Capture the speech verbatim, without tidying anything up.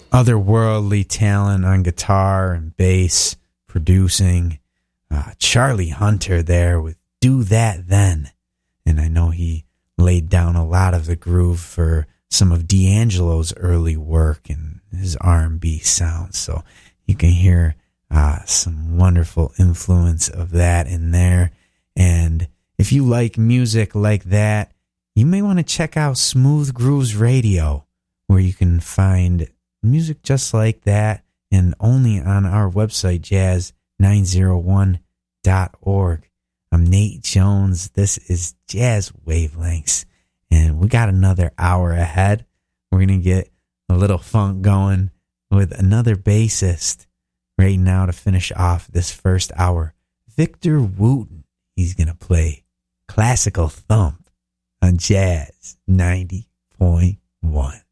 otherworldly talent on guitar and bass, producing. Uh, Charlie Hunter there with Do That Then. And I know he laid down a lot of the groove for some of D'Angelo's early work and his R and B sound. So you can hear uh, some wonderful influence of that in there. And if you like music like that, you may want to check out Smooth Grooves Radio, where you can find music just like that and only on our website, jazz nine oh one dot org. I'm Nate Jones. This is Jazz Wavelengths, and we got another hour ahead. We're going to get a little funk going with another bassist right now to finish off this first hour. Victor Wooten. He's going to play Classical Thump on Jazz ninety point one.